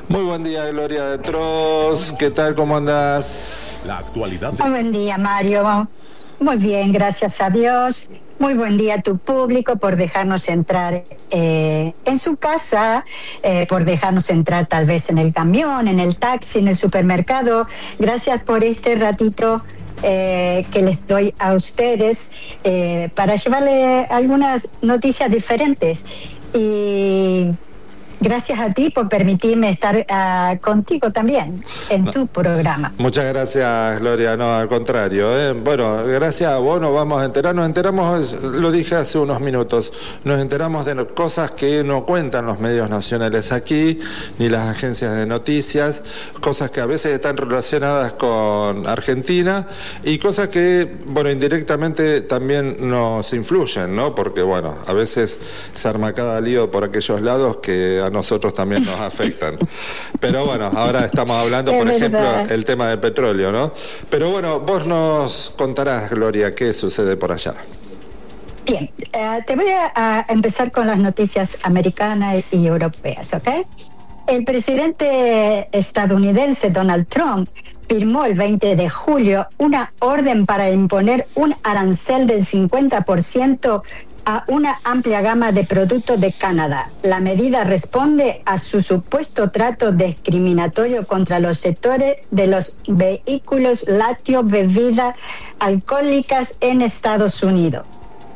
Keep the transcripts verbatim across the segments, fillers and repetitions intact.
Muy buen día, Gloria de Tros. ¿Qué tal? ¿Cómo andás? La actualidad. Muy buen día, Mario. Muy bien, gracias a Dios. Muy buen día a tu público por dejarnos entrar eh, en su casa, eh, por dejarnos entrar tal vez en el camión, en el taxi, en el supermercado. Gracias por este ratito eh, que les doy a ustedes eh, para llevarle algunas noticias diferentes. Y gracias a ti por permitirme estar uh, contigo también en tu programa. Muchas gracias, Gloria. No, al contrario. ¿eh? Bueno, gracias a vos nos vamos a enterar. Nos enteramos, lo dije hace unos minutos, nos enteramos de cosas que no cuentan los medios nacionales aquí, ni las agencias de noticias, cosas que a veces están relacionadas con Argentina y cosas que, bueno, indirectamente también nos influyen, ¿no? Porque, bueno, a veces se arma cada lío por aquellos lados que a nosotros también nos afectan. Pero bueno, ahora estamos hablando, por ejemplo, el tema del petróleo, ¿no? Pero bueno, vos nos contarás, Gloria, qué sucede por allá. Bien, uh, te voy a, a empezar con las noticias americanas y europeas, ¿ok? El presidente estadounidense Donald Trump firmó el veinte de julio una orden para imponer un arancel del cincuenta por ciento a una amplia gama de productos de Canadá. La medida responde a su supuesto trato discriminatorio contra los sectores de los vehículos lácteos, bebidas alcohólicas en Estados Unidos.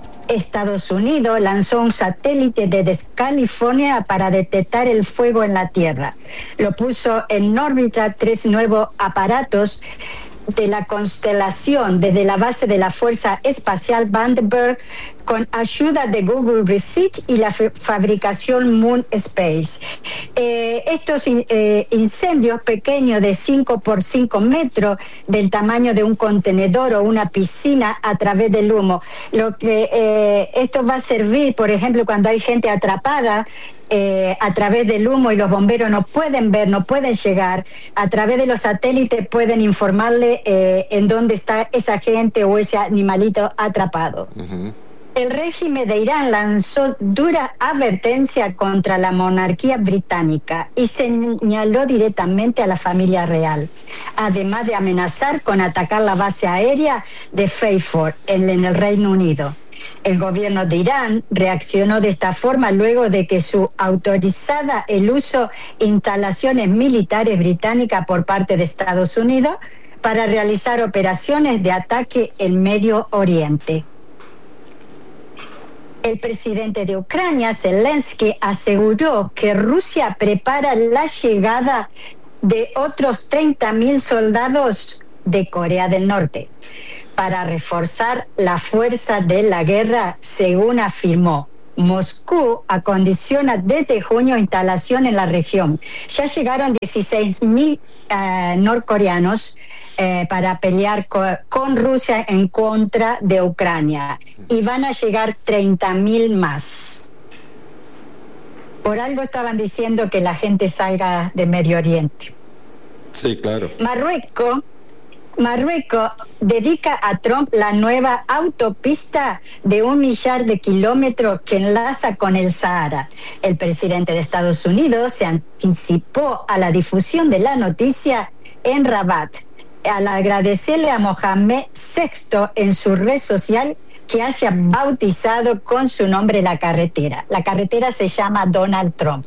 Estados Unidos lanzó un satélite desde California para detectar el fuego en la Tierra. Lo puso en órbita tres nuevos aparatos de la constelación desde la base de la Fuerza Espacial Vandenberg con ayuda de Google Research y la f- fabricación Moon Space. Eh, estos eh, incendios pequeños de cinco por cinco metros del tamaño de un contenedor o una piscina a través del humo. Lo que eh, esto va a servir, por ejemplo, cuando hay gente atrapada Eh, a través del humo y los bomberos no pueden ver, no pueden llegar, a través de los satélites pueden informarle eh, en dónde está esa gente o ese animalito atrapado. Uh-huh. El régimen de Irán lanzó dura advertencia contra la monarquía británica y señaló directamente a la familia real, además de amenazar con atacar la base aérea de Fairford en, en el Reino Unido. El gobierno de Irán reaccionó de esta forma luego de que su autorizara el uso de instalaciones militares británicas por parte de Estados Unidos para realizar operaciones de ataque en Medio Oriente. El presidente de Ucrania, Zelensky, aseguró que Rusia prepara la llegada de otros treinta mil soldados de Corea del Norte para reforzar la fuerza de la guerra, según afirmó. Moscú acondiciona desde junio instalación en la región. Ya llegaron dieciséis mil uh, norcoreanos eh, para pelear co- con Rusia en contra de Ucrania y van a llegar treinta mil más. Por algo estaban diciendo que la gente salga de Medio Oriente. Sí, claro. Marruecos Marruecos dedica a Trump la nueva autopista de un millar de kilómetros que enlaza con el Sahara. El presidente de Estados Unidos se anticipó a la difusión de la noticia en Rabat, al agradecerle a Mohamed sexto en su red social que haya bautizado con su nombre la carretera. La carretera se llama Donald Trump.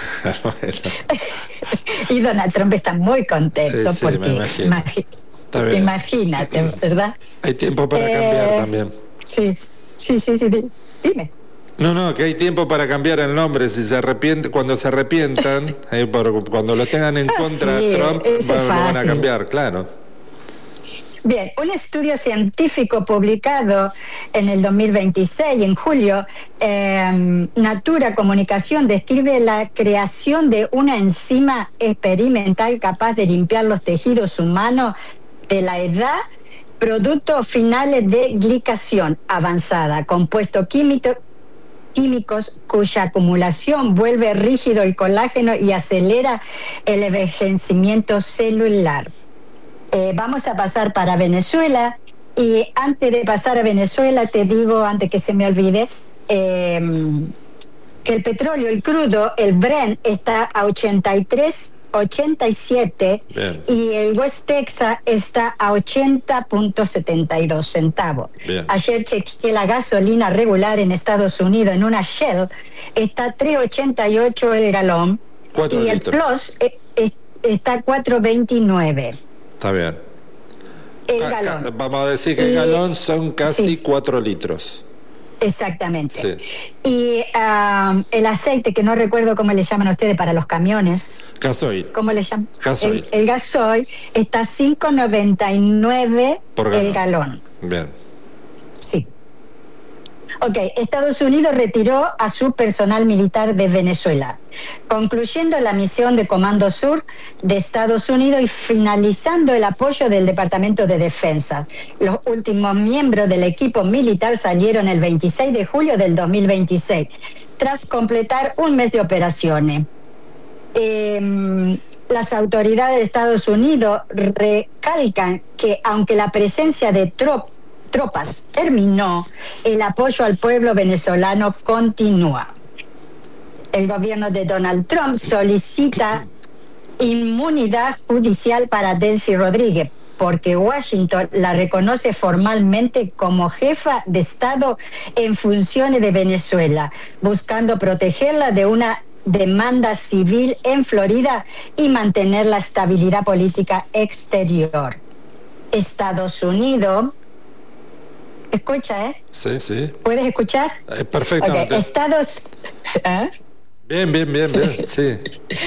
Y Donald Trump está muy contento sí, sí, porque... Me imagino. Imagi- Imagínate, ¿verdad? Hay tiempo para eh, cambiar también. Sí, sí, sí, sí, dime. No, no, que hay tiempo para cambiar el nombre. Si se arrepiente, cuando se arrepientan, eh, por, cuando lo tengan en contra de sí, Trump, va, lo van a cambiar, claro. Bien, un estudio científico publicado en el dos mil veintiséis, en julio, eh, Natura Comunicación describe la creación de una enzima experimental capaz de limpiar los tejidos humanos de la edad, productos finales de glicación avanzada, compuesto químico, químicos cuya acumulación vuelve rígido el colágeno y acelera el envejecimiento celular. Eh, vamos a pasar para Venezuela y antes de pasar a Venezuela te digo, antes que se me olvide, eh, que el petróleo, el crudo, el Brent está a ochenta y tres ochenta y siete. Bien. Y el West Texas está a ochenta punto setenta y dos centavos. Bien. Ayer chequeé la gasolina regular en Estados Unidos en una Shell, está tres ochenta y ocho el galón. Cuatro y litros. El Plus es, es, está cuatro veintinueve. Está bien. El ca- galón. Ca- vamos a decir que y, el galón son casi sí. cuatro litros. Exactamente. Sí. Y um, el aceite, que no recuerdo cómo le llaman a ustedes para los camiones. Gasoil. ¿Cómo le llaman? Gasoil. El, el gasoil está cinco noventa y nueve por el galón. Bien. Sí. Ok, Estados Unidos retiró a su personal militar de Venezuela, concluyendo la misión de Comando Sur de Estados Unidos y finalizando el apoyo del Departamento de Defensa. Los últimos miembros del equipo militar salieron el veintiséis de julio del dos mil veintiséis, tras completar un mes de operaciones. Eh, las autoridades de Estados Unidos recalcan que aunque la presencia de tropas tropas terminó, el apoyo al pueblo venezolano continúa. El gobierno de Donald Trump solicita inmunidad judicial para Delcy Rodríguez, porque Washington la reconoce formalmente como jefa de Estado en funciones de Venezuela, buscando protegerla de una demanda civil en Florida y mantener la estabilidad política exterior. Estados Unidos... Escucha, ¿eh? Sí, sí. ¿Puedes escuchar? Eh, perfectamente. Okay. Estados... ¿Eh? Bien, bien, bien, bien, sí.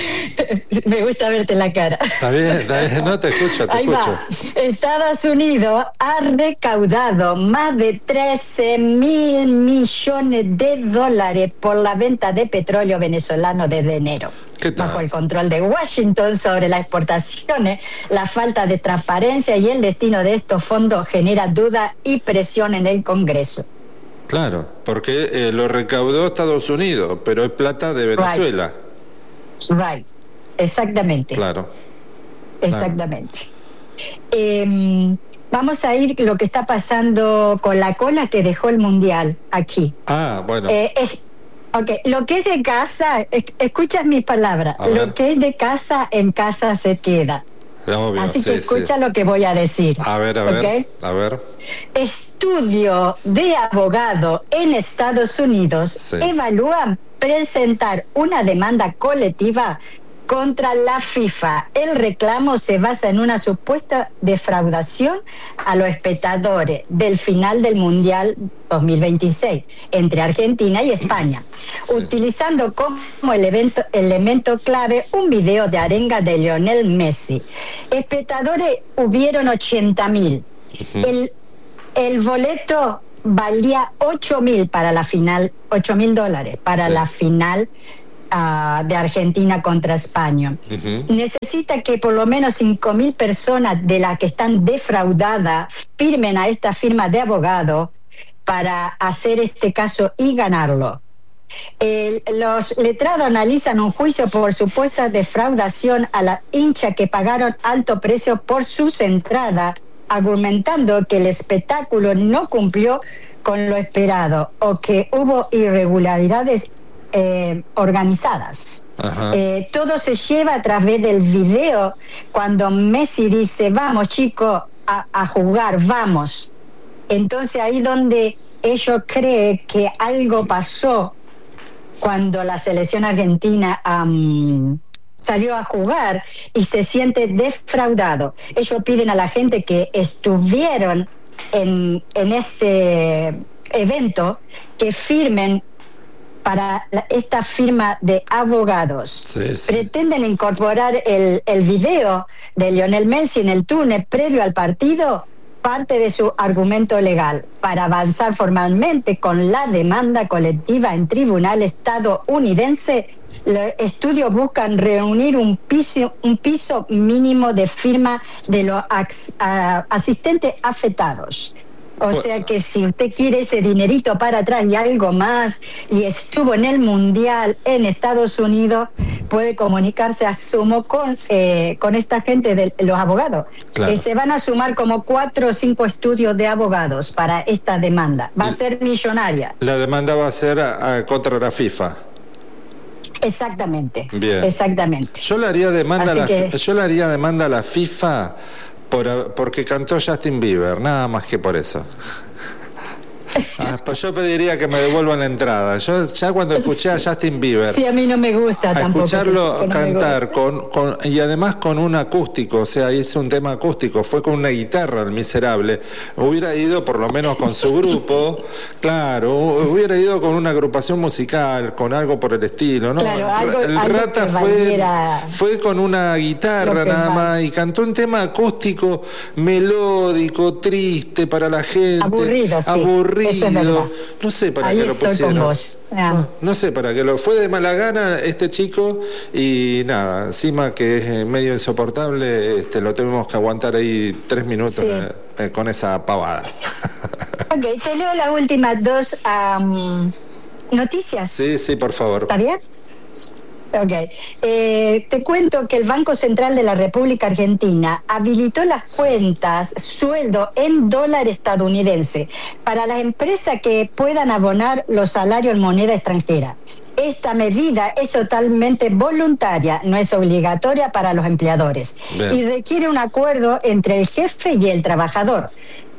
Me gusta verte la cara. Está bien, está bien. No, te escucho, te Ahí escucho. Va. Estados Unidos ha recaudado más de trece mil millones de dólares por la venta de petróleo venezolano desde enero. Bajo el control de Washington sobre las exportaciones, la falta de transparencia y el destino de estos fondos genera duda y presión en el Congreso. Claro, porque eh, lo recaudó Estados Unidos, pero es plata de Venezuela. Right, right. Exactamente. Claro. Exactamente. Claro. Eh, vamos a ir lo que está pasando con la cola que dejó el Mundial aquí. Ah, bueno. Eh, es, ok, lo que es de casa, escucha mis palabras, lo que es de casa en casa se queda. Obvio, Así sí, que escucha sí. lo que voy a decir. A ver, a ¿okay? ver, a ver. Estudio de abogado en Estados Unidos sí. evalúa presentar una demanda colectiva contra la FIFA. El reclamo se basa en una supuesta defraudación a los espectadores del final del Mundial dos mil veintiséis entre Argentina y España, sí. utilizando como el evento, elemento clave un video de arenga de Lionel Messi. Espectadores hubieron ochenta mil. Uh-huh. El, el boleto valía ocho mil para la final, ocho mil dólares para sí. la final Uh, de Argentina contra España. Uh-huh. Necesita que por lo menos cinco mil personas de las que están defraudadas firmen a esta firma de abogado para hacer este caso y ganarlo. El, los letrados analizan un juicio por supuesta defraudación a la hincha que pagaron alto precio por sus entradas, argumentando que el espectáculo no cumplió con lo esperado o que hubo irregularidades Eh, organizadas. Eh, todo se lleva a través del video cuando Messi dice vamos chicos a, a jugar, vamos. Entonces ahí donde ellos creen que algo pasó cuando la selección argentina um, salió a jugar y se siente defraudado. Ellos piden a la gente que estuvieron en, en este evento que firmen para esta firma de abogados. Sí, sí. Pretenden incorporar el, el video de Lionel Messi en el túnel previo al partido, parte de su argumento legal, para avanzar formalmente con la demanda colectiva en tribunal estadounidense. Los estudios buscan reunir un piso, un piso mínimo de firma de los as, uh, asistentes afectados. O sea que si usted quiere ese dinerito para atrás y algo más, y estuvo en el Mundial en Estados Unidos, puede comunicarse, asumo, con, eh, con esta gente de los abogados. Claro. Eh, se van a sumar como cuatro o cinco estudios de abogados para esta demanda. Va a ser millonaria. La demanda va a ser a, a, contra la FIFA. Exactamente. Bien. Exactamente. Yo le haría demanda, a la, que... yo le haría demanda a la FIFA por, porque cantó Justin Bieber, nada más que por eso. Ah, pues yo pediría que me devuelvan la entrada. Yo ya cuando escuché a Justin Bieber, sí, a mí no me gusta a tampoco escucharlo chico, no cantar con, con y además con un acústico, o sea, hizo un tema acústico, fue con una guitarra el miserable. Hubiera ido por lo menos con su grupo, claro, hubiera ido con una agrupación musical, con algo por el estilo, ¿no? Claro, algo, el algo Rata que fue, fue con una guitarra nada vale. más y cantó un tema acústico melódico, triste para la gente. Aburrido, sí. Aburrido. Eso es verdad. No sé para Ahí qué lo estoy pusieron. con vos. Ah. No, no sé para qué lo fue de mala gana este chico y nada, encima que es medio insoportable, este, lo tuvimos que aguantar ahí tres minutos sí. eh, con esa pavada. Ok, te leo las últimas dos um, noticias. Sí, sí, por favor. ¿Está bien? Ok. Eh, te cuento que el Banco Central de la República Argentina habilitó las cuentas sueldo en dólar estadounidense para las empresas que puedan abonar los salarios en moneda extranjera. Esta medida es totalmente voluntaria, no es obligatoria para los empleadores. Bien. Y requiere un acuerdo entre el jefe y el trabajador.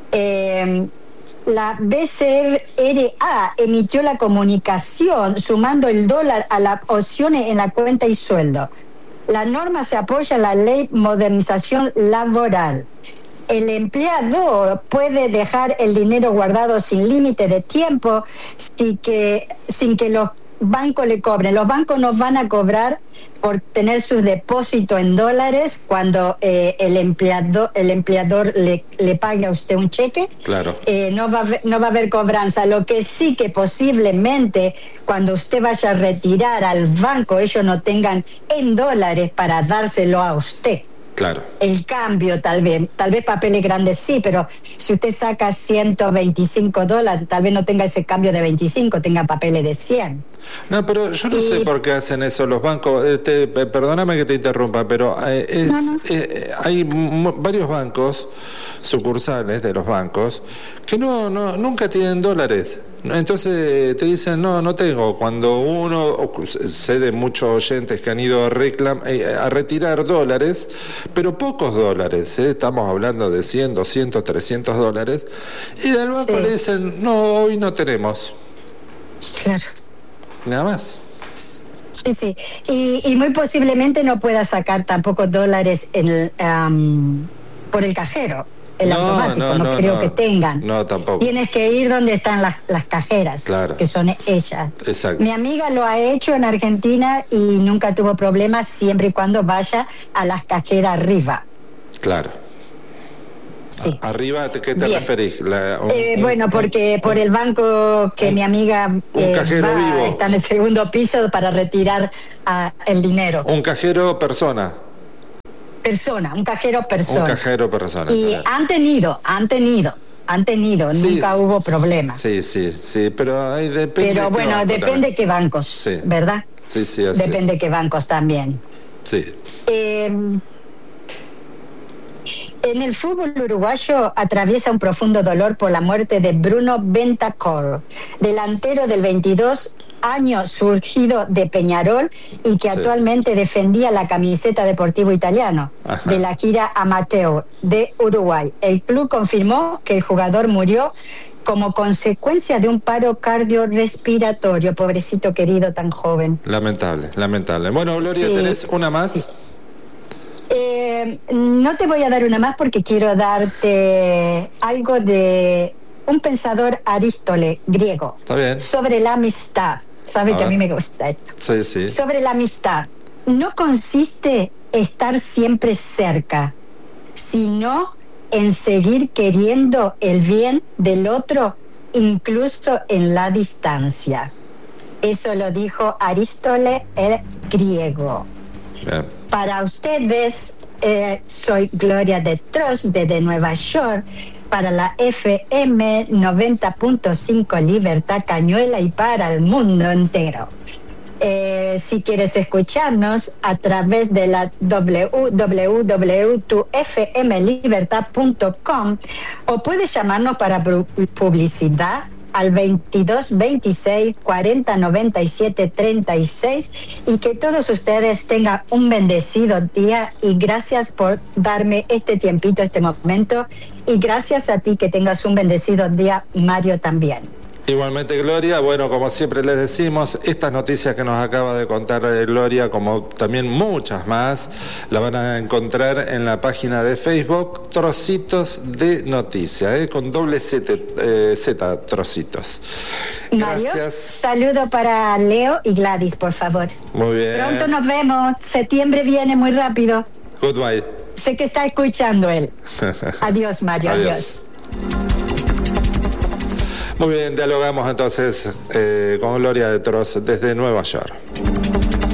Eh, La B C R A emitió la comunicación sumando el dólar a las opciones en la cuenta y sueldo. La norma se apoya en la ley Modernización Laboral. El empleador puede dejar el dinero guardado sin límite de tiempo sin que, sin que los bancos le cobren. Los bancos nos van a cobrar por tener sus depósitos en dólares cuando eh, el empleador el empleador le, le pague a usted un cheque. Claro. Eh, no va a haber, no va a haber cobranza. Lo que sí que posiblemente cuando usted vaya a retirar al banco ellos no tengan en dólares para dárselo a usted. Claro. El cambio tal vez, tal vez papeles grandes sí, pero si usted saca ciento veinticinco dólares, tal vez no tenga ese cambio de veinticinco, tenga papeles de cien. No, pero yo no y... sé por qué hacen eso los bancos. Eh, te, eh, perdóname que te interrumpa, pero eh, es, no, no. Eh, hay m- varios bancos, sucursales de los bancos, que no, no nunca tienen dólares. Entonces te dicen, no, no tengo. Cuando uno, sé de muchos oyentes que han ido a, reclam, a retirar dólares, pero pocos dólares, ¿eh? Estamos hablando de cien, doscientos, trescientos dólares, y del banco sí. le dicen, no, hoy no tenemos. Claro. Nada más. Sí, sí. Y, y muy posiblemente no pueda sacar tampoco dólares en el, um, por el cajero. El no, automático, no, no, no creo no, que tengan. No, tampoco. Tienes que ir donde están las, las cajeras, claro. que son ellas. Exacto. Mi amiga lo ha hecho en Argentina y nunca tuvo problemas siempre y cuando vaya a las cajeras arriba. Claro. Sí. ¿Arriba a qué te Bien. referís? La, un, eh, bueno, porque un, por el banco que un, mi amiga eh, va, vivo. está en el segundo piso para retirar uh, el dinero. Un cajero persona. Persona, un cajero persona. Un cajero persona. Y han tenido, han tenido, han tenido, sí, nunca hubo problema. Sí, sí, sí, pero ahí depende. Pero bueno, banco, depende de qué bancos, sí. ¿verdad? Sí, sí, así Depende de es. qué bancos también. Sí. Eh, en el fútbol uruguayo atraviesa un profundo dolor por la muerte de Bruno Bentancur, delantero del veintidós años surgido de Peñarol y que sí. actualmente defendía la camiseta Deportivo Italiano Ajá. de la gira amateur de Uruguay. El club confirmó que el jugador murió como consecuencia de un paro cardiorrespiratorio. Pobrecito querido, tan joven. Lamentable, lamentable. Bueno, Gloria, sí, ¿tenés una más? Sí. Eh, no te voy a dar una más porque quiero darte algo de un pensador Aristóteles, griego, Está bien. sobre la amistad. Sabe a que ver. A mí me gusta esto. Sí, sí. Sobre la amistad. No consiste estar siempre cerca, sino en seguir queriendo el bien del otro, incluso en la distancia. Eso lo dijo Aristóteles, el griego. Bien. Para ustedes, eh, soy Gloria de Trost desde Nueva York, para la F M noventa punto cinco Libertad Cañuela y para el mundo entero. Eh, si quieres escucharnos a través de la doble u doble u doble u punto f m libertad punto com o puedes llamarnos para publicidad al veintidós veintiséis cuarenta noventa y siete treinta y seis, y que todos ustedes tengan un bendecido día, y gracias por darme este tiempito, este momento, y gracias a ti, que tengas un bendecido día, Mario, también. Igualmente, Gloria. Bueno, como siempre les decimos, estas noticias que nos acaba de contar Gloria, como también muchas más, la van a encontrar en la página de Facebook Trocitos de Noticia, ¿eh? Con doble Z, eh, Z, Trocitos. Mario, Gracias. Saludo para Leo y Gladys, por favor. Muy bien. Pronto nos vemos. Septiembre viene muy rápido. Goodbye. Sé que está escuchando él. Adiós, Mario. Adiós. Adiós. Muy bien, dialogamos entonces eh, con Gloria de Troz desde Nueva York.